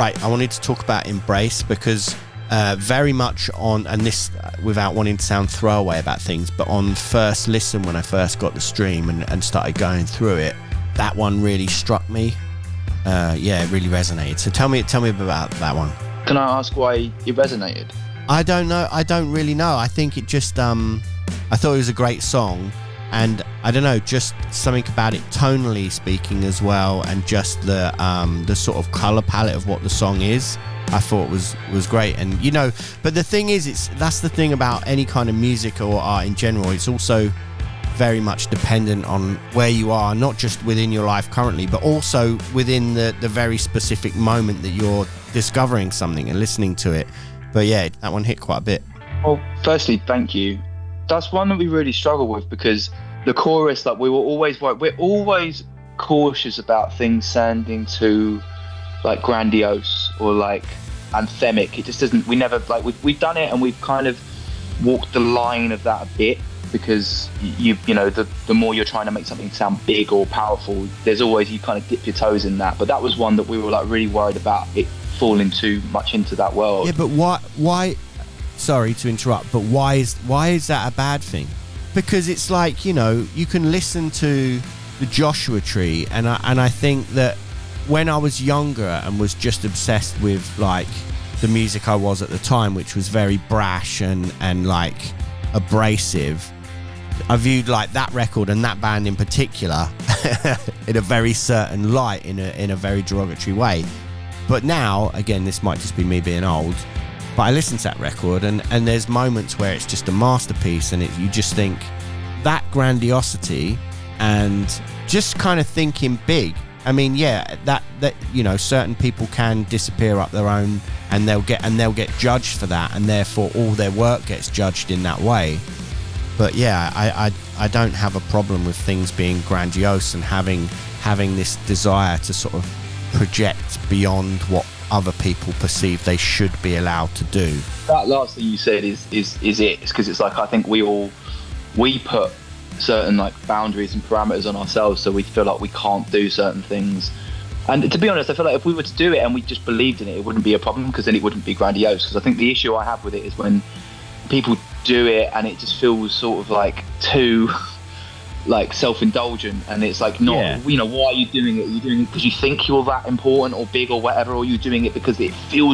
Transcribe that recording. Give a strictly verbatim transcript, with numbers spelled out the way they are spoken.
Right, I wanted to talk about Embrace because uh, very much on, and this uh, without wanting to sound throwaway about things, but on first listen when I first got the stream and, and started going through it, that one really struck me. Uh, yeah, it really resonated. So tell me, tell me about that one. Can I ask why it resonated? I don't know. I don't really know. I think it just, um, I thought it was a great song. And I don't know, just something about it tonally speaking as well, and just the um, the sort of colour palette of what the song is, I thought was was great. And you know, but the thing is, it's that's the thing about any kind of music or art in general. It's also very much dependent on where you are, not just within your life currently, but also within the the very specific moment that you're discovering something and listening to it. But yeah, that one hit quite a bit. Well, firstly, thank you. That's one that we really struggle with because the chorus, like we were always we're always cautious about things sounding too like grandiose or like anthemic. It just doesn't. We never like we've we've done it and we've kind of walked the line of that a bit because you you know the the more you're trying to make something sound big or powerful, there's always you kind of dip your toes in that. But that was one that we were like really worried about it falling too much into that world. Yeah, but why why? Sorry to interrupt, but why is why is that a bad thing? Because it's like, you know, you can listen to the Joshua Tree, and I, and I think that when I was younger and was just obsessed with like the music I was at the time, which was very brash and and like abrasive, I viewed like that record and that band in particular in a very certain light, in a in a very derogatory way. But now, again, this might just be me being old, but I listen to that record and, and there's moments where it's just a masterpiece, and it, you just think that grandiosity and just kind of thinking big. I mean, yeah, that that you know, certain people can disappear up their own, and they'll get and they'll get judged for that, and therefore all their work gets judged in that way. But yeah, I I, I don't have a problem with things being grandiose and having having this desire to sort of project beyond what other people perceive they should be allowed to do. That last thing you said is is is it? It's because it's like I think we all we put certain like boundaries and parameters on ourselves, so we feel like we can't do certain things. And to be honest, I feel like if we were to do it and we just believed in it, it wouldn't be a problem because then it wouldn't be grandiose. Because I think the issue I have with it is when people do it and it just feels sort of like too like self-indulgent, and it's like not yeah. you know, why are you doing it? Are you doing it because you think you're that important or big or whatever, or are you doing it because it feels